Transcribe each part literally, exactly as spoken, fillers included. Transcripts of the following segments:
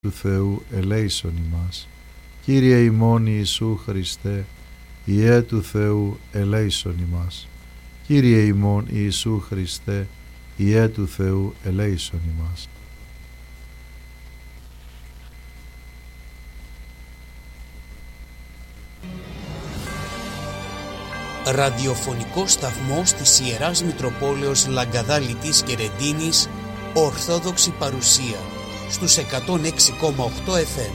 του Θεού ελέησον ημάς. Κύριε ημών Ιησού Χριστέ, Υιέ του Θεού ελέησον ημάς. Κύριε ημών Ιησού Χριστέ, Υιέ του Θεού ελέησον ημάς. Ραδιοφωνικός σταθμός της Ιεράς Μητροπόλεως Λαγκαδάλητης και Ρεντίνης, Ορθόδοξη παρουσία, στους εκατόν έξι κόμμα οκτώ εφ εμ.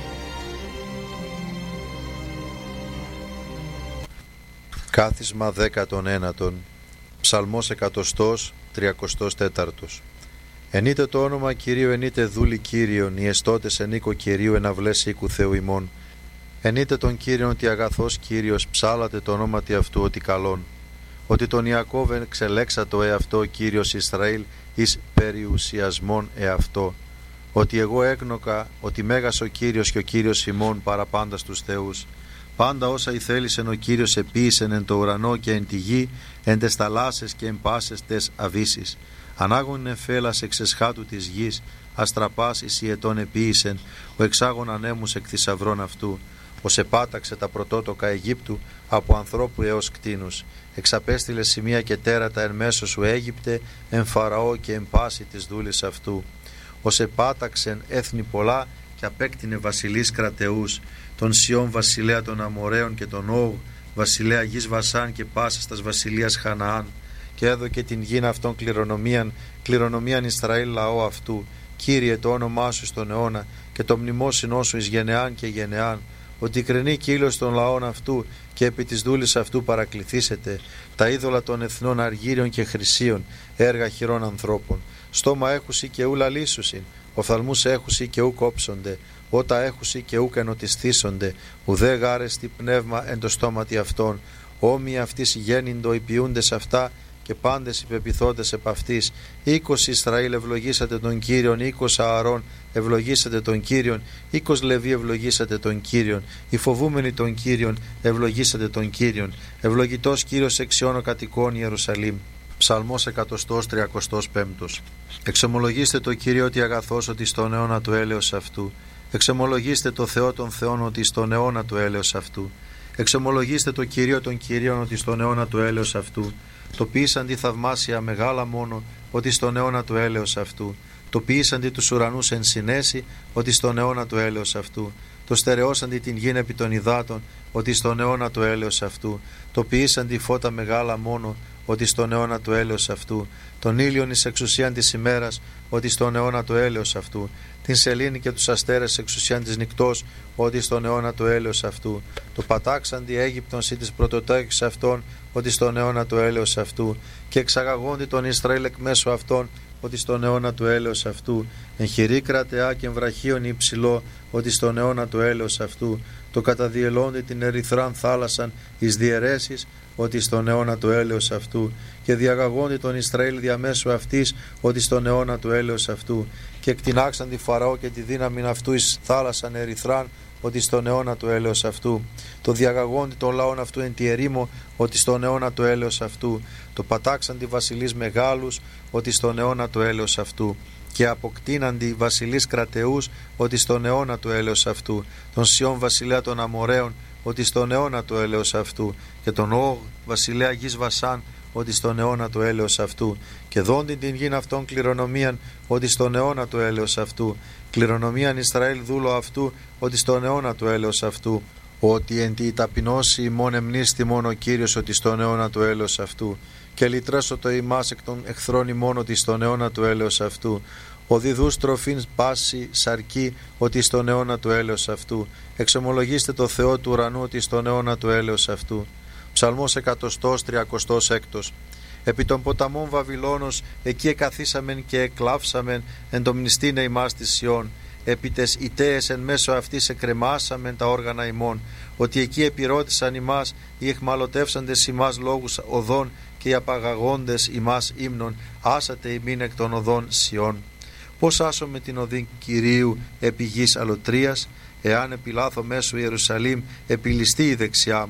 Κάθισμα δέκατον ένατον, Ψαλμός εκατοστός, τριακοστός τέταρτος. Ενείτε το όνομα Κυρίου, ενείτε δούλη Κύριον, οι εστώτες εν οίκο Κυρίου, εναυλές οίκου Θεού ημών. Ενείτε τον Κύριον ότι αγαθός Κύριος, ψάλατε το ονόματι αυτού ότι καλόν. Ότι τον Ιακώβ εξελέξατο εαυτό ο Κύριος Ισραήλ εις περιουσιασμόν εαυτό. Ότι εγώ έγνοκα ότι μέγας ο Κύριος και ο Κύριος ημών παραπάντα στους θεούς. Πάντα όσα ηθέλησεν ο Κύριος επίησεν εν το ουρανό και εν τη γη, εν τες θαλάσσες και εν πάσες τες αβύσεις. Ανάγων εφέλας εξ εσχάτου της γης, αστραπάς εις ιετών επίησεν, ο εξάγων ανέμους εκ θησαυρών αυτού. Ως επάταξε τα πρωτότοκα Αιγύπτου από ανθρώπου έως κτήνους. Εξαπέστειλε σημεία και τέρατα εν μέσω σου Αίγυπτε, εν Φαραώ και εν πάση της δούλης αυτού. Ως επάταξεν έθνη πολλά και απέκτηνε βασιλείς κρατεούς, τον Σιών βασιλέα των Αμοραίων και τον Όγ βασιλέα γης Βασάν και πάσας τας βασιλείας Χαναάν. Και έδωκε την γην αυτών κληρονομίαν, κληρονομίαν Ισραήλ λαό αυτού. Κύριε, το όνομά σου στον αιώνα και το μνημόσυνό σου εις γενεάν και γενεάν. Ότι κρενεί κύλος των λαών αυτού και επί της δούλης αυτού παρακληθήσετε, τα είδωλα των εθνών αργύριων και χρυσίων, έργα χειρών ανθρώπων. Στόμα έχουσι και ου λαλήσουσιν, οφθαλμούς έχουσι και ου κόψονται, ότα έχουσι και ου καινοτισθήσονται, ουδέ γάρεστη πνεύμα εν το στόματι αυτών. Όμοιοι αυτής γέννηντο υπηούντες αυτά και πάντες υπεπιθόντες επ' αυτής. Οίκος Ισραήλ ευλογήσατε τον Κύριον, οίκος Ααρών ευλογήσατε τον Κύριον, οίκος Λεβί ευλογήσατε τον Κύριον, οι φοβούμενοι τον Κύριον ευλογήσατε τον Κύριον. Ευλογητός Κύριος εξιών ο κατοικών Ιερουσαλήμ. Ψαλμός εκατοστός τριακοστός πέμπτος. Εξομολογήστε το Κύριο ότι αγαθός ότι στον αιώνα του έλεος αυτού. Εξομολογήστε το Θεό των Θεών ότι στον αιώνα του έλεος αυτού. Εξομολογήστε το Κύριο των Κυρίων ότι στον αιώνα του έλεος αυτού. Το ποιήσαντι θαυμάσια μεγάλα μόνο ότι στον αιώνα του έλεος αυτού. Το ποιήσαντι τους ουρανούς εν συνέση ότι στον αιώνα του έλεος αυτού. Το στερεώσαντι την γην επί των υδάτων ότι στον αιώνα του έλεος αυτού. Το ποιήσαντι φώτα μεγάλα μόνο ότι στον αιώνα του έλεος αυτού. Τον ήλιον εις εξουσίαν της ημέρας ότι στον αιώνα του έλεος αυτού. Την σελήνη και τους αστέρες εξουσίαν της νυκτός ότι στον αιώνα του έλεος αυτού. Το πατάξαντι Αίγυπτον σύ της πρωτοτόκης αυτών ότι στον αιώνα του έλεος αυτού. Και εξαγαγόντι τον Ισραήλ εκ μέσω αυτών ότι στον αιώνα του έλεος αυτού. Εν χειρή κρατεά και εμβραχίων υψηλό ότι στον αιώνα του έλεος αυτού. Το καταδιελώντι την ερυθράν θάλασσαν εις διαιρέσεις ότι στον αιώνα του έλεος αυτού. Και διαγαγόντι τον Ισραήλ διαμέσου αυτής ότι στον αιώνα του έλεος αυτού. Και εκτινάξαν τη Φαραώ και τη δύναμη αυτού εις θάλασσαν ερυθράν ότι στον αιώνα του έλεος αυτού. Το διαγαγόντι των λαών αυτού εν τη ερήμο ότι στον αιώνα του έλεος αυτού. Το πατάξαντι βασιλείς μεγάλους ότι στον αιώνα του έλεος αυτού. Και αποκτήναντι βασιλείς κρατεούς ότι στον αιώνα του έλεος αυτού. Τον Σιών βασιλέα των Αμοραίων ότι στον αιώνα του έλεος αυτού. Και τον Όγ βασιλέα γης Βασάν ότι στον αιώνα του έλεος αυτού. Και δόντιν την γην αυτών κληρονομίαν ότι στον αιώνα του έλεος αυτού. Κληρονομίαν Ισραήλ δούλο αυτού ότι στον αιώνα του έλεος αυτού. Ότι εν τη ταπεινώση ημών εμνίστη μόνο ο Κύριος ότι στον αιώνα του έλεος αυτού. Και λυτρέσω το ημάς εκ των εχθρών ημών ότι στον αιώνα του έλεος αυτού. Ο διδούς τροφήν πάση σαρκή ότι στον αιώνα του έλεος αυτού. Εξομολογήστε το Θεό του ουρανού ότι στον αιώνα του έλεος αυτού. Ψαλμός εκατοστός τριακοστός έκτος. Επί των ποταμών Βαβυλώνος εκεί εκαθίσαμεν και εκλάψαμεν εν το μνηστήνε ημάς της Σιών. Επί τες ητέες εν μέσω αυτής εκρεμάσαμεν τα όργανα ημών. Ότι εκεί επιρώτησαν ημάς οι εχμαλωτεύσαντες ημάς λόγους οδών και οι απαγαγόντες ημάς ύμνων. Άσατε ημίν εκ των οδών Σιών. Πώς άσω με την οδή Κυρίου επί γης αλωτρίας, εάν επιλάθω μέσω Ιερουσαλήμ επιλιστεί η δεξιά μου.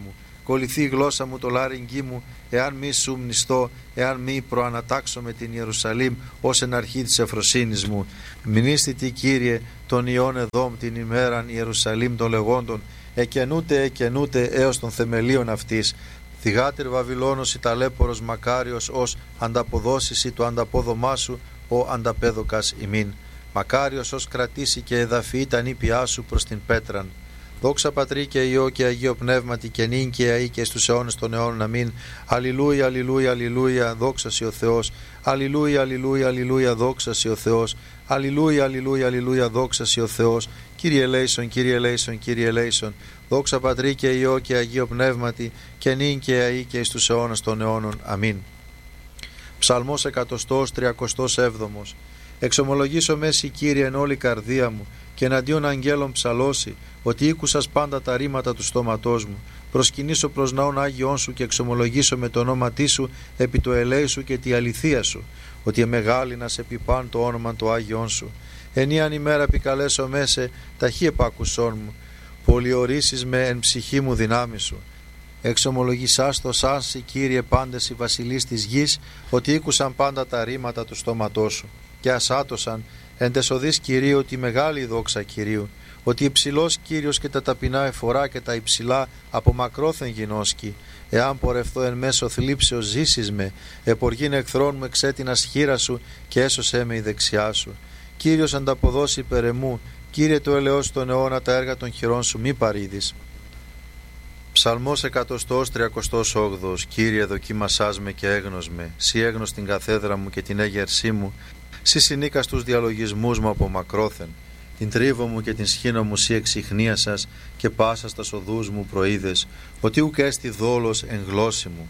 κολληθεί η γλώσσα μου το λάρυγγί μου, εάν μη σου μνηστώ, εάν μη προανατάξω με την Ιερουσαλήμ ως εν αρχή της ευφροσύνης μου. Μνήστητη Κύριε τον Υιόν εδώμ την ημέραν Ιερουσαλήμ των λεγόντων, εκενούτε εκενούτε έως των θεμελίων αυτής. Θυγάτερ Βαβυλώνος η ταλέπορος μακάριος ως ανταποδόσηση το ανταπόδομά σου, ο ανταπέδοκας ημίν. Μακάριος ως κρατήσει και εδαφεί τα νήπιά σου προς την πέτραν. Δόξα Πατρί και Υιό και Αγίο Πνεύματι και νυν και αεί και στους αιώνες των αιώνων. Αμήν. Αλληλούια, αλληλούια, αλληλούια, δόξα σοι ο Θεός. Αλληλούια, αλληλούια, αλληλούια, δόξα σοι ο Θεός. Αλληλούια, αλληλούια, αλληλούια, δόξα σοι ο Θεός. Κύριε ελέησον, Κύριε ελέησον, Κύριε ελέησον. Δόξα Πατρί και Υιό και Αγίο Πνεύματι και νυν και αεί και στους αιώνες των αιώνων. Αμήν. Ψαλμός εκατοστός τριακοστός έβδομος. Εξομολογήσω μέση Κύριε εν όλη καρδία μου και εναντίον αγγέλων ψαλώσει, ότι ήκουσας πάντα τα ρήματα του στόματός μου. Προσκυνήσω προς ναόν Άγιον σου και εξομολογήσω με το όνόματί σου επί το ελέη σου και τη αληθεία σου, ότι εμεγάλυνας επί παν το όνομα το Άγιον σου. Ενίαν ημέρα επικαλέσω μέσε ταχύ επάκουσόν μου, πολιορίσεις με εν ψυχή μου δυνάμει σου. Εξομολογησάς το σάνσι Κύριε πάντες οι βασιλείς της γης, ότι ήκουσαν πάντα τα ρήματα του στόματός σου και ασάτωσαν εν τεσοδείς Κυρίου τη μεγάλη δόξα Κυρίου, ότι υψηλός Κύριος και τα ταπεινά εφορά και τα υψηλά από μακρόθεν γινώσκει. Εάν πορευθώ εν μέσω θλίψεως ζήσεις με, εποργήν εχθρών μου εξέτεινας χείρα σου και έσωσέ με η δεξιά σου. Κύριος ανταποδώσει υπέρ εμού, Κύριε το ελεός των αιώνα τα έργα των χειρών σου μη παρήδεις. Ψαλμός εκατοστός τριακοστός όγδοος. Κύριε δοκίμασάς με και έγνος με, σύ έγνος την καθέδρα μου και την έγερσή μου, σύ συνήκα στους διαλογισμούς μου από μακρόθεν. Την τρίβο μου και την σχήνο μου σύ εξιχνίασας και πάσα στα οδούς μου προείδες, ότι ουκ έστι δόλος εν γλώσση μου.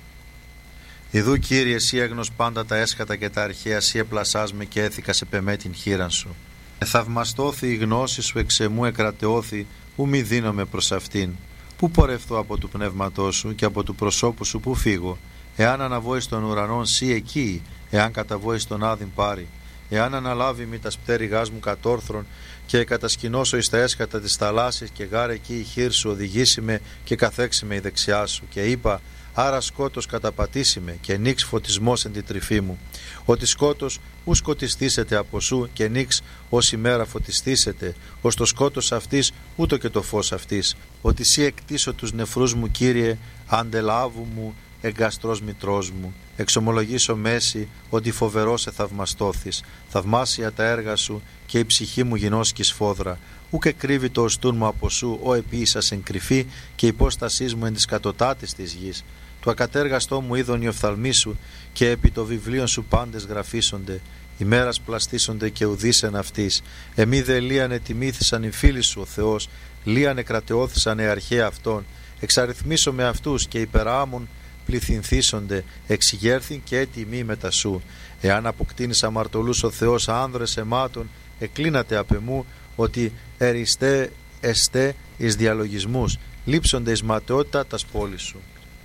Ιδού Κύριε σύ έγνος πάντα τα έσχατα και τα αρχαία, σύ επλασάς με και έθηκα σε πεμέ την χείραν σου. Εθαυμαστώθη η γνώση σου εξ εμού εκρατεώθη, ου μη δίνομαι προς αυτήν. Πού πορευθώ από του πνεύματός σου και από του προσώπου σου πού φύγω. Εάν αναβώ εις των ουρανών σύ εκεί, εάν καταβώ εις τον άδειν πάρει. Εάν αναλάβει μη τας πτέρυγάς μου κατόρθρον και κατασκηνώσω εις τα έσχατα της θαλάσσης και γάρε εκεί η χείρ σου οδηγήσει με και καθέξει με η δεξιά σου. Και είπα, άρα σκότος καταπατήσει με και νίξ φωτισμός εν τη τρυφή μου. Ότι σκότος ου σκοτιστήσετε από σου και νίξ ως ημέρα φωτιστήσετε, ως το σκότος αυτής ούτω και το φως αυτής. Ότι σύ εκτίσω τους νεφρούς μου Κύριε, αντελάβου μου εγκαστρός μητρός μου. Εξομολογήσω μέση ότι φοβερός εθαυμαστώθης, θαυμάσια τα έργα σου και η ψυχή μου γινώσκει σφόδρα. Ούκ εκρύβει το οστούν μου από σου, ο επίησας εν κρυφή και υπόστασής μου εν της κατωτάτης της γης. Το ακατέργαστό μου είδον οι οφθαλμοί σου και επί το βιβλίον σου πάντες γραφίσονται. Ημέρας πλαστήσονται και ουδήσεν αυτής. Εμεί δε λίαν ετιμήθησαν οι φίλοι σου ο Θεός, λίαν εκρατεώθησαν οι αρχαία αυτών. Εξαριθμίσω με αυτούς και υπεράμουν πληθυνθήσονται, εξηγέρθην και έτοιμοι μετά σου. Εάν αποκτήνεις αμαρτωλούς ο Θεός άνδρες αιμάτων, εκλίνατε απ' εμού, ότι εριστέ εστέ εις διαλογισμούς, λείψονται εις ματαιότητα τας πόλης σου.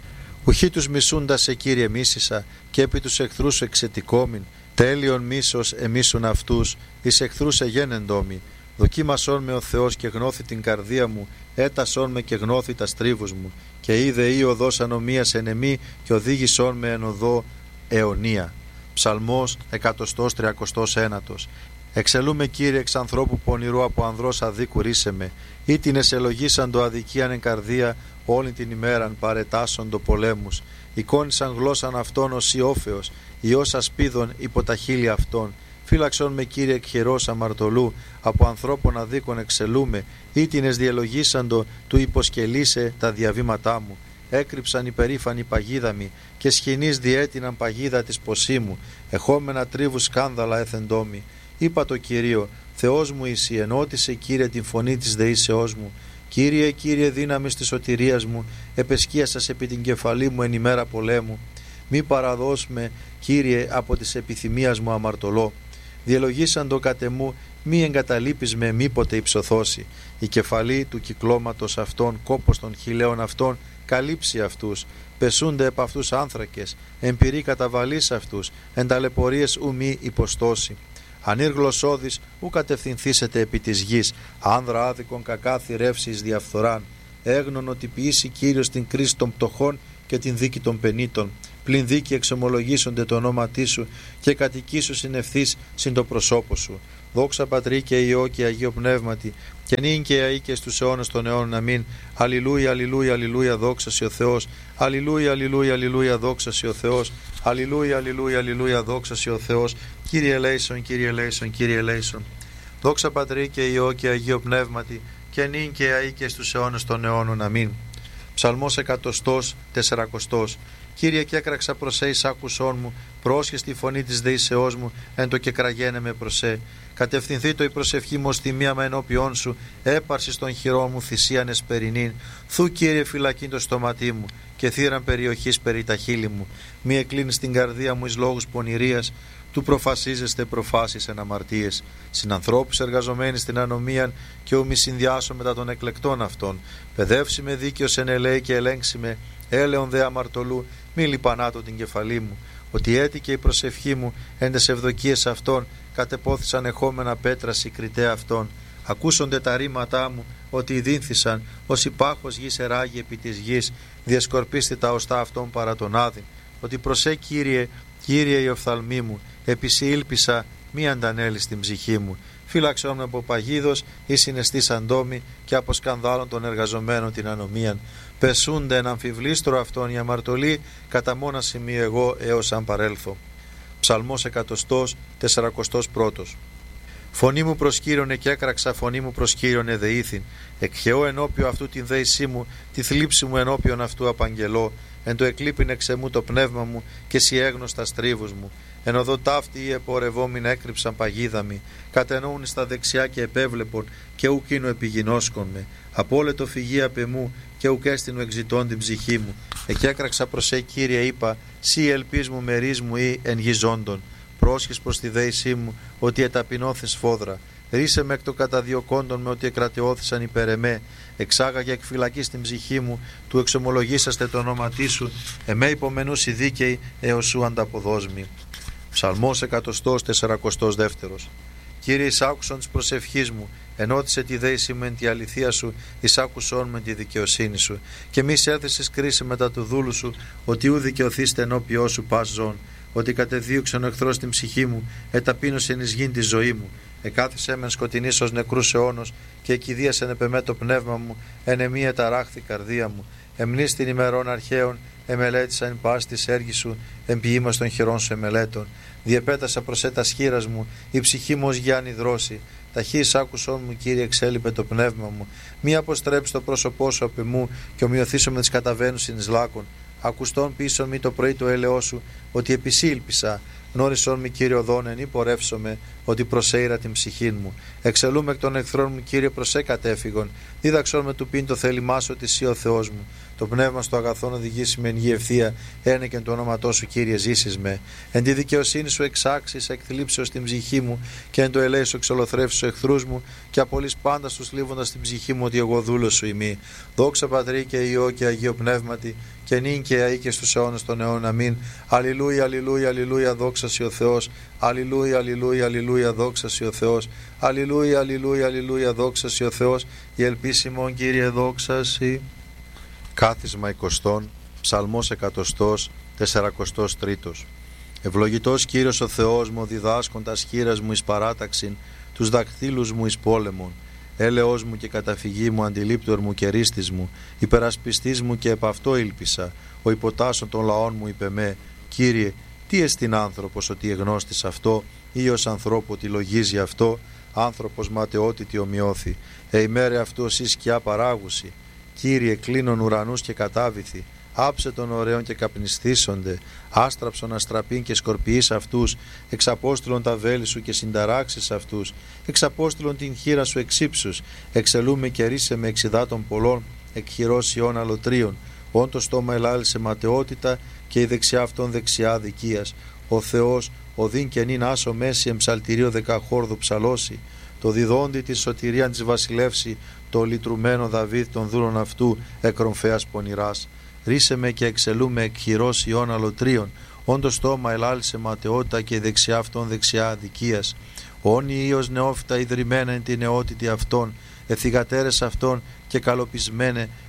Ουχή τους μισούντας σε Κύριε μίσησα, και επί τους εχθρούς σου εξετικόμην, τέλειον μίσος εμίσουν αυτούς, εις εχθρούς εγένεντόμοι. Δοκίμασόν με ο Θεός και γνώθη την καρδία μου, έτασόν με και γνώθη τα στρίβους μου, και είδε η οδός ανομίας εν εμή και οδήγησόν με εν οδό αιωνία. Ψαλμός εκατοστός τριακοστός ένατος. Εξελούμε Κύριε εξ ανθρώπου πονηρού, από ανδρός αδίκου ρίσε με, ή την εσελογήσαν το αδικίαν εν καρδία, όλη την ημέραν παρετάσσον το πολέμους. Εικόνισαν γλώσσαν αυτών ως Ιόφεος, ιός ασπίδων υπό τα χείλη αυτών. Φύλαξον με Κύριε εκ χειρός αμαρτωλού, από ανθρώπων αδίκων εξελούμε, ήτινες διελογήσαντο του υποσκελίσε τα διαβήματά μου. Έκρυψαν υπερήφανη παγίδα μη, και σχοινής διέτειναν παγίδα της ποσίμου, εχόμενα τρίβου σκάνδαλα έθεντόμη. Είπα το Κυρίο, Θεός μου εσύ, ενώτησε Κύριε την φωνή της δεήσεώς μου. Κύριε, Κύριε δύναμης της σωτηρίας μου, επεσκίασας επί την κεφαλή μου εν ημέρα πολέμου. Μη παραδώσ' με, Κύριε, από της επιθυμίας μου αμαρτωλό. Διελογήσαν το κατεμού, μη εγκαταλείπεις με μήποτε υψωθώσει. Η κεφαλή του κυκλώματος αυτών, κόπος των χιλέων αυτών, καλύψει αυτούς. Πεσούνται επ' αυτούς άνθρακες, εμπειρή καταβαλείς αυτούς, εν ταλαιπωρίες ου μη υποστώσει. Ανήρ γλωσσόδης ου κατευθυνθήσετε επί της γης, άνδρα άδικον κακά θηρεύσεις διαφθοράν. έγνων ότι ποιήσει Κύριος την κρίση των πτωχών και την δίκη των πενήτων. Πλην δίκη εξομολογήσονται το όνόματί σου και κατοικήσου συνευθείς συν το προσώπο σου. Δόξα Πατρί και Υιό και Αγίο Πνεύματι, και νυν και αεί και στους αιώνας των αιώνων. Αμήν. Αλληλούια, αλληλούια, αλληλούια, δόξα σοι ο Θεός. Αλληλούια, αλληλούια, αλληλούια, δόξα σοι ο Θεός. Αλληλούια, αλληλούια, αλληλούια, δόξα σοι ο Θεός. Κύριε ελέησον, Κύριε ελέησον, Κύριε ελέησον. Δόξα Πατρί και Υιό και Αγίο Πνεύματι, και νυν και αεί και στους αιώνας των αιώνων. Αμήν. Ψαλμός εκατοστός τεσσαρακοστός. Κύριε, και έκραξα προς εις άκουσόν μου, πρόσχες τη φωνή της δεήσεώς μου, εν το και κραγένε με προσέ. Κατευθυνθεί το η προσευχή μου ως τιμία με ενώπιόν σου, έπαρση στον χειρό μου θυσίαν εσπερινήν. Θου, Κύριε, φυλακήν το στόματί μου, και θύραν περιοχής περί τα χείλη μου. Μη εκλίνεις την καρδία μου εις λόγους πονηρίας, του προφασίζεστε προφάσεις εν αμαρτίες. Συνανθρώπους εργαζομένοι στην ανομίαν, και ου μη συνδυάσω μετά των εκλεκτών αυτών. Παιδεύσει με δίκαιος εν ελέη και ελέγξει με, έλεον δε αμαρτωλού, μη λιπανάτω την κεφαλή μου. Ότι έτυχε η προσευχή μου εν τες ευδοκίες αυτών, κατεπόθησαν εχόμενα πέτρα συγκριτέ αυτών. Ακούσονται τα ρήματά μου, ότι ειδύνθησαν, ως υπάχος γης εράγει επί της γης, διασκορπίστη τα οστά αυτών παρά τον άδειν. Ότι προσέ, Κύριε, Κύριε η οφθαλμή μου, επί σοι ήλπισα, μη αντανέλεις την ψυχή μου. Φύλαξόν με από παγίδος ή συναισθής αντόμη, και από σκανδάλων των εργαζομένων την ανομίαν. Πεσούνται εν αμφιβλίστρο αυτόν οι αμαρτωλοί, κατά μόνα σημείο εγώ έως αν παρέλθω. Ψαλμός εκατοστός τεσσαρακοστός πρώτος. Φωνή μου προς Κύριον και έκραξα, φωνή μου προς Κύριον εδεήθην. Εκχαιώ ενώπιο αυτού την δέησή μου, τη θλίψη μου ενώπιον αυτού απαγγελώ. Εν το εκλείπειν εξεμού το πνεύμα μου, και σοι έγνωστα στρίβους μου. Εν οδό ταύτη οι επορευόμην έκρυψαν παγίδαμι, κατεννοούν στα δεξιά και επέβλεπον, και ουκ είνου επιγινώσκον με. Απόλετο φυγή απ' εμού, και ουκ έστεινου εξητών την ψυχή μου. Εκέκραξα προς σε, Κύριε, είπα, σύ ελπίς μου μερίς μου ή εν γη ζώντων. Πρόσχες προς τη δέησή μου, ότι εταπεινώθες φόδρα. Ρίσε με εκ το καταδιωκόντων με ότι εκρατεώθησαν υπέρ εμέ. Εξάγαγε εκ φυλακής την ψυχή μου, του εξομολογήσαστε το όνοματί σου. Εμέ υπομενούς οι δίκαιοι, έως σου ανταποδόσμη. Ψαλμός εκατοστός τεσσαρακοστός δεύτερος. Κύριε, εις άκουσον της προσευχής μου, ενώτισε τη δέηση μου εν τη αληθεία σου, εις άκουσον με τη δικαιοσύνη σου. Και μη σε έθεσες κρίση μετά του δούλου σου, ότι ου δικαιωθείστε ενώπιό σου πας ζών. Ότι κατεδίωξαν ο εχθρός την ψυχή μου, εταπείνωσε εν εις γήν τη ζωή μου. Εκάθισε μεν σκοτεινής ως νεκρούς αιώνος, και εκηδίασεν επεμέ το πνεύμα μου, εν εμή εταράχθη καρδία μου. Εμνείς την ημερών αρχαίων, εμελέτησαν πας της έργης σου, εμποιήμας των χειρών σου εμελέτων. Διεπέτασα προς έτα σχήρας μου, η ψυχή μου ως Γιάννη δρόση. Ταχύς άκουσόν μου, Κύριε, εξέλιπε το πνεύμα μου. Μη αποστρέψει το πρόσωπό σου απ' εμού, και ομοιωθήσω με τις καταβαίνουσιν εις λάκων. Ακουστών πίσω μη το πρωί το έλεό σου, ότι επισήλπισα. Γνώρισον μη, Κύριε, οδόνεν, ή πορεύσομαι, ότι προσέειρα την ψυχήν μου. Εξελούμε εκ των εχθρών μου, Κύριε, προσέ κατέφυγον. Δίδαξον με του πίν το θέλημά σου, ότι εσύ ο Θεός μου. Το πνεύμα στο αγαθόν οδηγήσει με εν γη ευθεία, ένεκεν το όνοματό σου, Κύριε, ζήσεις με. Εν τη δικαιοσύνη σου εξάξεις εκθλίψεως την ψυχή μου, και εν το ελέη σου εξολοθρεύσεις τους εχθρούς μου, και απολύς πάντα στους λίβοντας την ψυχή μου, ότι εγώ δούλος σου ημί. Δόξα Πατρί και Υιό και Αγίο Πνεύματι, και νυν και αεί και στους αιώνας των αιώνων. Αμήν. Αλληλούια, αλληλούια, αλληλούια, δόξα σοι ο Θεός. Αλληλούια, αλληλούια, αλληλούια, δόξα σοι ο Θεός. Αλληλούια, αλληλούια, αλληλούια, δόξα σοι ο Θεός. Η ελπίσιμον, Κύριε, δόξα σοι. Κάθισμα εικοστών, ψαλμός εκατοστός, τεσσαρακοστός τρίτος. Ευλογητός Κύριος ο Θεός μου, διδάσκοντας χείρας μου εις παράταξιν, τους δακτύλους μου εις πόλεμον. Έλεος μου και καταφυγή μου, αντιλήπτορ μου και ρίστης μου, υπερασπιστής μου και επ' αυτό ήλπισα. Ο υποτάσσον των λαών μου είπε με, Κύριε, τι εστιν άνθρωπος ότι εγνώστης αυτό, ή ως ανθρώπου ότι λογίζει αυτό, άνθρωπος ματαιότητη ομοιώθη. Εημέρε αυτού ως η σκιά παράγουση. Κύριε, κλείνον ουρανούς και κατάβηθη, άψε των ωραίων και καπνιστήσονται, άστραψον αστραπήν και σκορπιείς αυτούς, εξαπόστηλον τα βέλη σου και συνταράξεις αυτούς, εξαπόστηλον την χείρα σου εξύψους, εξελούμε και ρίσε με εξιδάτων πολλών, εκχειρός ιών αλωτρίων, όν το στόμα ελάλησε ματαιότητα και η δεξιά αυτών δεξιά δικίας. Ο Θεός, ο δίν και νυν άσο μέση εμψαλτηρίο δεκαχόρδου ψαλώσει, το διδόντι τη σωτηρία της βασιλεύση, το λυτρουμένο Δαβίδ των δούλων αυτού, εκρομφέας πονηράς. Ρίσε με και εξελούμε εκχειρός ιών αλωτρίων, όντως στόμα ελάλησε ματαιότητα και η δεξιά αυτών δεξιά αδικίας. Όνοι ίος νεόφυτα ιδρυμένα εν τη νεότητη αυτών, εθιγατέρες αυτών και καλοπισμένε,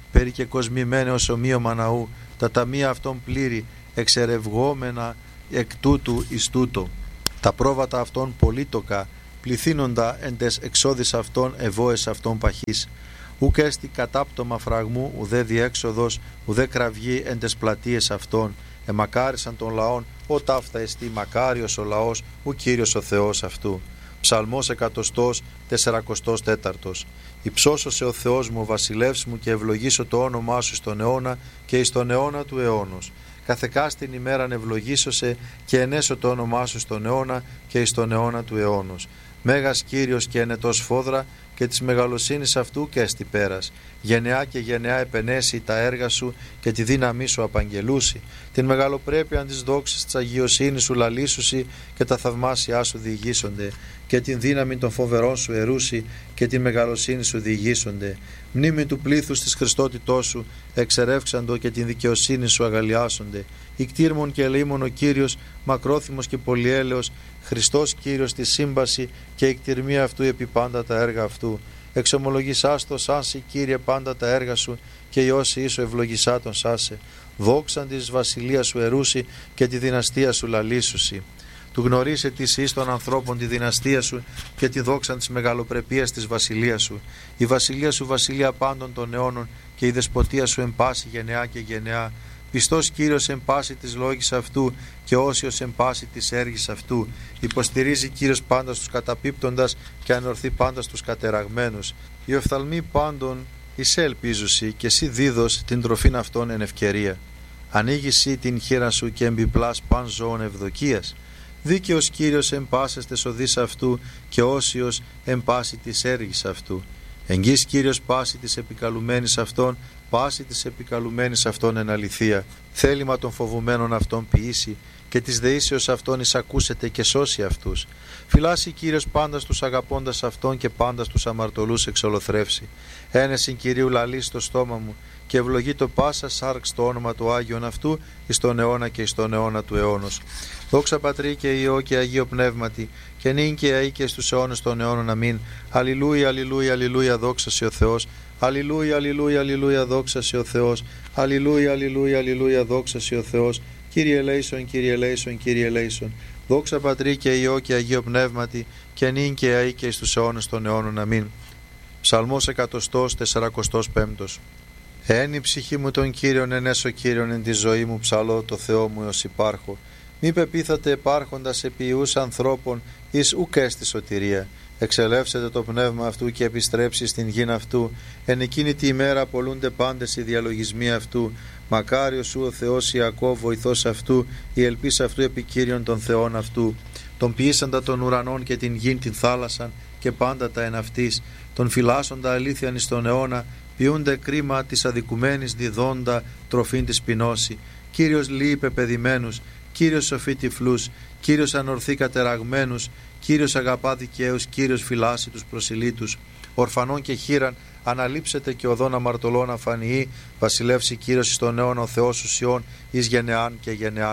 περί και κοσμημένε ως ομοίωμα ναού, τα ταμεία αυτών πλήρη, εξερευγόμενα εκ τούτου εις τούτο. Τα πρόβατα αυτών πολύτοκα, πληθύνοντα εν τες εξόδης αυτών ευώες αυτών παχής. Ουκ έστι κατάπτωμα φραγμού, ουδέ διέξοδος, ουδέ κραυγή εν τες πλατείες αυτών. Εμακάρισαν των λαών, ο ταύτα εστί μακάριος ο λαός, ο Κύριος ο Θεός αυτού. Ψαλμός εκατοστός τεσσαρακοστός τέταρτος. Υψώσωσε ο Θεός μου, ο βασιλεύς μου, και ευλογήσω το όνομά σου στον αιώνα και εις τον αιώνα του αιώνος. Καθεκάστην ημέραν ευλογήσωσε και ενέσω το όνομά σου στον αιώνα και εις τον αιώνα του αιώνος. Μέγας Κύριος και ενετός φόδρα, και της μεγαλοσύνης αυτού και έστι πέρας. Γενεά και γενεά επενέσει τα έργα σου και τη δύναμή σου απαγγελούσει. Την μεγαλοπρέπεια της δόξης της αγιοσύνης σου λαλήσουσι και τα θαυμάσια σου διηγήσονται. Και την δύναμη των φοβερών σου ερούσι και την μεγαλοσύνη σου διηγήσονται. Μνήμη του πλήθους της Χριστότητός σου εξερεύξαντο και την δικαιοσύνη σου αγαλιάσονται. Ικτήρμον και ελεήμον ο Κύριος, μακρόθυμος και πολυέλεος, Χριστός Κύριος τη σύμπαση και η κτηρμία αυτού επί πάντα τα έργα αυτού. Εξομολογησάς το σαν σοι, Κύριε, πάντα τα έργα σου και οι όσοι ίσο ευλογησά τον σάσε. Δόξαν της βασιλείας σου ερούσι και τη δυναστεία σου λαλήσουσι. Του γνωρίσε της εις των ανθρώπων τη δυναστεία σου και τη δόξαν της μεγαλοπρεπίας της βασιλείας σου. Η βασιλεία σου βασιλεία πάντων των αιώνων και η δεσποτεία σου εν πάση γενεά και γενεά. Πιστός Κύριος εν πάση της λόγης αυτού και όσιος εν πάση της έργης αυτού. Υποστηρίζει Κύριος πάντα στους καταπίπτοντας και ανορθεί πάντα στους κατεραγμένους. Οι οφθαλμοί πάντων εισέ ελπίζουσι και εσύ δίδος την τροφήν αυτών εν ευκαιρία. Ανοίγει σύ την χείρα σου και εμπιπλάς παν ζώων ευδοκίας. Δίκαιος Κύριος εν πάσες τες οδείς αυτού και όσιος εν πάση της έργης αυτού. Εγγύς Κύριος πάση της επικαλουμένης αυτών, πάση της επικαλουμένης αυτών εν αληθεία. Θέλημα των φοβουμένων αυτών ποιήσει και της δεήσεως αυτών εισακούσεται και σώσει αυτούς. Φυλάσει Κύριος πάντα στους αγαπώντας αυτών και πάντα στους αμαρτωλούς εξολοθρεύσει. Ένεσιν Κυρίου λαλεί στο στόμα μου και ευλογεί το πάσα σάρξ το όνομα του Άγιον αυτού εις τον αιώνα και εις τον αιώνα του αιώνος. Δόξα Πατρί και Υιό και Αγίο Πνεύματι και νυν και αεί και στους αιώνες των αιώνων. Αμήν. Αλληλούια, αλληλούια, αλληλούια, δόξα σε ο Θεός. Αλληλούια, αλληλούια, αλληλούια, δόξα σε ο Θεός. Αλληλούια, αλληλούια, αλληλούια, δόξα σε ο Θεός. Κύριε ελέησον, Κύριε ελέησον, Κύριε ελέησον. Δόξα Πατρί και Υιό και Αγίο Πνεύματι και νυν και αεί και στους αιώνες των αιώνων. Αμήν. Ψαλμός εκατοστός τεσσαρακοστός πέμπτος. Εν η ψυχή μου τον Κύριον, ενέσω Κύριον εν τη ζωή μου, ψαλώ το Θεό μου ως υπάρχω. Μη πεπίθατε επάρχοντας επί ιούς ανθρώπων εις ουκ έστι σωτηρία. Εξελεύσετε το πνεύμα αυτού και επιστρέψει στην γην αυτού. Εν εκείνη τη ημέρα απολούνται πάντες οι διαλογισμοί αυτού. Μακάριος σου ο Θεός Ιακώβ, βοηθός αυτού, η ελπίς αυτού επί Κύριον των Θεών αυτού. Τον ποιήσαντα των ουρανών και την γην την θάλασσαν και πάντα τα εν αυτής. Τον φυλάσσοντα αλήθειαν εις τον αιώνα, ποιούνται κρίμα της αδικουμένης διδόντα τροφήν της πεινώση. Κύριος λύει πεπαιδημένους, Κύριος σοφεί τυφλούς, Κύριος ανορθεί κατεραγμένους, Κύριος αγαπά δικαίους, Κύριος φυλάσσει τους προσιλήτους. Ορφανών και χείραν αναλείψετε και οδόν αμαρτωλών αφανιεί, βασιλεύσει Κύριος εις τον αιώνα ο Θεός ουσιών εις γενεάν και γενεάν.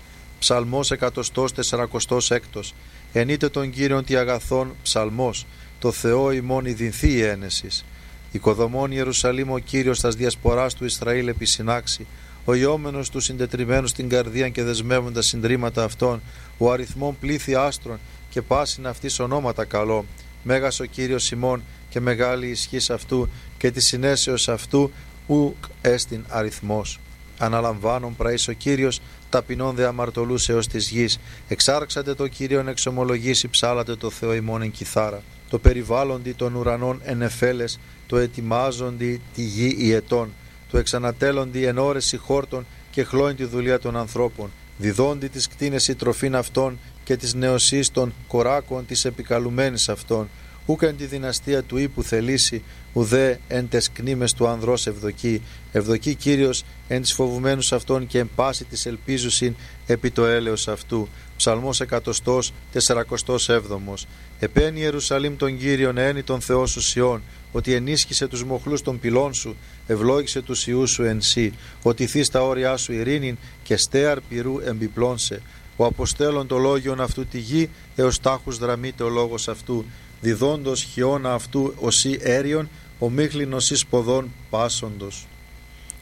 Ψαλμός εκατοστός τεσσαρακοστός έκτος. Ενείτε τον Κύριον τι αγαθών, ψαλμός, το Θεό ημών ειδυνθεί η ένεσης. Οικοδομών Ιερουσαλήμ ο Κύριος τας διασποράς του Ισραήλ επισυνάξει, ο ιόμενος του συντετριμένου στην καρδία και δεσμεύοντα συντρίμματα αυτών, ο αριθμών πλήθη άστρων και πάσιν αυτής ονόματα καλό. Μέγας ο Κύριος ημών και μεγάλη ισχύς αυτού και τη συνέσεως αυτού ουκ έστιν αριθμός. Αναλαμβάνον πραείς ο Κύριος, ταπεινών δε αμαρτωλούς έως της γης. Εξάρξατε το Κύριον εξομολογήσει, ψάλατε το Θεό ημών εν κιθάρα. Το περιβάλλοντι των ουρανών εν εφέλες, το ετοιμάζοντι τη γη οι ετών. Το εξανατέλλοντι εν ώρεση χόρτων και χλώην τη δουλεία των ανθρώπων. Διδόντι τις κτίνες η τροφήν αυτών και της νεοσύς των κοράκων της επικαλουμένης αυτών. Ούκ εν τη δυναστεία του ύπου θελήσει, ουδέ εν τες κνήμες του ανδρός ευδοκεί. Ευδοκεί Κύριος εν τις φοβουμένους αυτών και εν πάση της ελπίζουσιν επί το έλεος αυτού. Ψαλμός εκατοστός τεσσαρακοστός έβδομος. Επένει Ιερουσαλήμ τον Κύριον, ένι τον Θεό σου Σιών, ότι ενίσχυσε τους μοχλούς των πυλών σου, ευλόγησε τους ιούς σου εν σύ, ότι θείς τα όρια σου ειρήνην και στέαρ πυρού εμπιπλώνσε. Ο αποστέλων το λόγιον αυτού τη γη, έως τάχους δραμείται ο λόγος αυτού, διδόντος χιώνα αυτού οσί έριον, ο μίχλινος εις ποδών πάσοντος.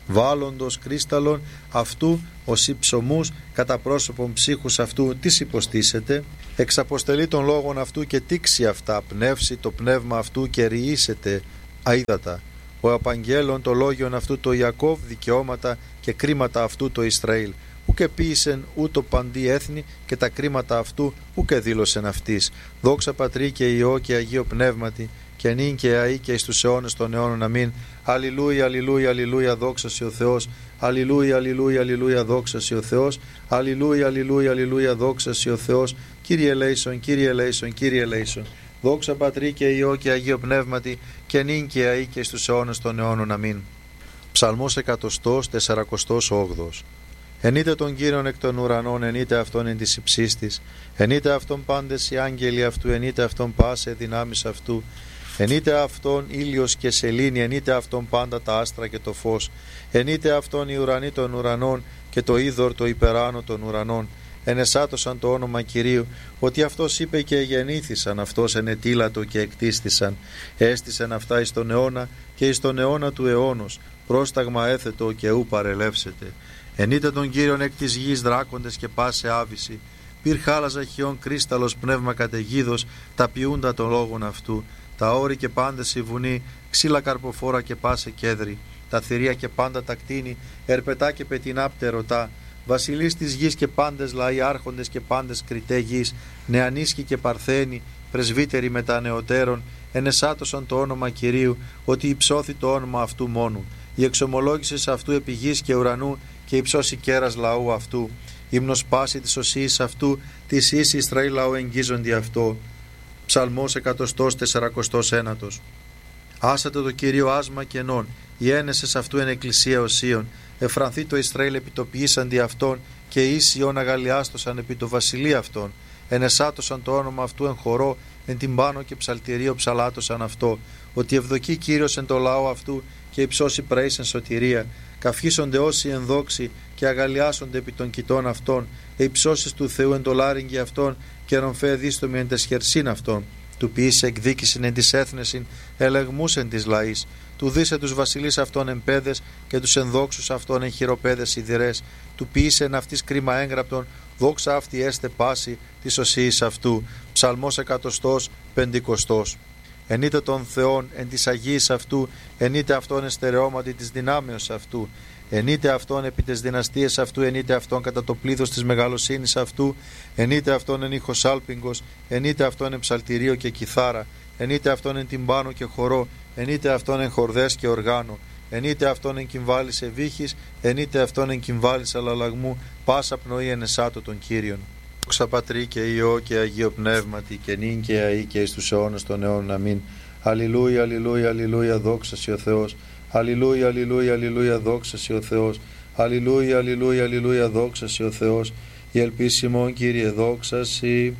βάλλοντος κρίσταλον αυτού ως υψωμούς κατά πρόσωπον ψύχους αυτού τις υποστήσετε, εξαποστελεί των λόγων αυτού και τήξει αυτά, πνεύσει το πνεύμα αυτού και ρυήσετε αίδατα. Ο απαγγέλων το λόγιον αυτού το Ιακώβ δικαιώματα και κρίματα αυτού το Ισραήλ. Ούκε ποίησεν ούτω παντί έθνη και τα κρίματα αυτού ούκε δήλωσεν αυτής. Δόξα Πατρί και Υιό και Αγίο Πνεύματι και νυν και αεί και εις τους αιώνες των αιώνων. Αμήν. Αλληλούια, αλληλούια, αλληλούια, δόξα σοι ο Θεός. Αλληλούια, αλληλούια, αλληλούια, δόξα σοι ο Θεός. Αλληλούια, αλληλούια, αλληλούια, δόξα σοι ο Θεός. Κύριε ελέησον, Κύριε ελέησον, Κύριε ελέησον. Δόξα Πατρί και Υιό και Αγίο Πνεύματι και νυν και αεί και εις τους αιώνες των αιώνων. Αμήν. Ψαλμός εκατοστός τεσσαρακοστός όγδοος. Ενείτε τον Κύριον εκ των ουρανών, ενείτε αυτόν εν της υψής της. Ενείτε αυτόν πάντες οι άγγελοι αυτού, ενείτε αυτόν πάσε δυνάμεις αυτού. Ενείτε αυτόν ήλιος και σελήνη, ενείτε αυτόν πάντα τα άστρα και το φως. Ενείτε αυτόν οι ουρανοί των ουρανών και το είδωρ το υπεράνω των ουρανών. Ενεσάτωσαν το όνομα Κυρίου, ότι αυτός είπε και γεννήθησαν, αυτός ενετήλατο και εκτίστησαν. Έστησαν αυτά εις τον αιώνα και εις τον αιώνα του αιώνος, πρόσταγμα έθετο και ου παρελεύσετε. Ενείτε τον Κύριον εκ της γης δράκοντες και πάσε άβυση. Πυρ χάλαζα χιόν κρίσταλος πνεύμα καταιγίδος, τα ποιούντα των λόγων αυτού. Τα όρη και πάντες η βουνή, ξύλα καρποφόρα και πάσε κέδρη. Τα θηρία και πάντα τα κτίνη, ερπετά και πετεινά πτερωτά. Βασιλείς της γης και πάντες λαοί, άρχοντες και πάντες κριτέ γης, νεανίσχοι και παρθένοι, πρεσβύτεροι μετά νεωτέρων, ενεσάτωσαν το όνομα Κυρίου, ότι υψώθη το όνομα αυτού μόνου. Η εξομολόγηση αυτού επί γης και ουρανού και υψώσει κέρας λαού αυτού. Ύμνος πάση της οσίης αυτού, της ίση Ισραήλ λαού εγγίζοντι αυτό. Ψαλμός εκατοστός τεσσαρακοστός ένατος. Άσατε το Κύριο άσμα κενών, οι ένεσες αυτού εν εκκλησία οσίων. Εφρανθεί το Ισραήλ επιτοποιήσαντι αυτόν και ίσιον αγαλιάστοσαν επί το βασιλεία αυτών. Ενεσάτωσαν το όνομα αυτού εν χορό, εν τυμπάνο και ψαλτηρίο ψαλάτωσαν αυτό. Ότι ευδοκεί Κύριος εν το λαό αυτού και υψώσει πρέης εν σωτηρία. Καυχήσονται όσοι εν δόξη και αγαλιάσονται επί των κοιτών αυτών. Ε υψώσεις του Θεού εν το λάριγγι αυτών και ρομφέ δίστομοι εν τες χερσίν αυτών. Του ποιήσε εκδίκησιν εν της έθνεσιν, ελεγμούς εν της λαής. Του δίσε τους βασιλείς αυτών εν πέδες και τους ενδόξους αυτών εν χειροπέδες σιδηρές. Του ποιήσε εν αυτής κρίμα έγγραπτον, δόξα αυτή έστε πάση της οσίης αυτού. Ψαλμός εκατοστός πεντηκοστός. Ενείτε τον Θεόν εν της Αγίας αυτού, ενείτε αυτόν εν στερεώματι της δυνάμεως αυτού. Ενείτε αυτόν επί τις δυναστείες αυτού, ενείτε αυτόν κατά το πλήθος της μεγαλοσύνης αυτού, ενείτε αυτόν εν ήχος άλπιγγος, ενείτε αυτόν εν ψαλτηρίο και κιθάρα, ενείτε αυτόν εν τυμπάνο και χορό, ενείτε αυτόν εν χορδές και οργάνο, ενείτε αυτόν εν κυμβάλης ευήχης, ενείτε αυτόν εν κυμβάλης αλλαλαγμού, πάσα πνοή εν εσάτω των Κύριων. Δόξα Πατρί και Υιό και Αγίο Πνεύματι και νυν και αεί και εις τους αιώνες των αιώνων. Αμήν. Αλληλούια, αλληλούια, αλληλούια, δόξα σοι ο Θεός. Αλληλούια, αλληλούια, αλληλούια, δόξα σοι ο Θεός. Αλληλούια, αλληλούια, αλληλούια, δόξα σοι ο Θεός. Η ελπίση ημών, Κύριε, δόξα σοι.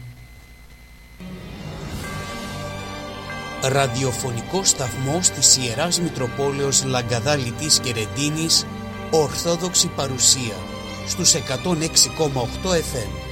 Ραδιοφωνικός σταθμός της Ιεράς Μητροπόλεως Λαγκαδά Λιτής και Ρεντίνης, Ορθόδοξη Παρουσία, στους εκατόν έξι κόμμα οκτώ εφ εμ.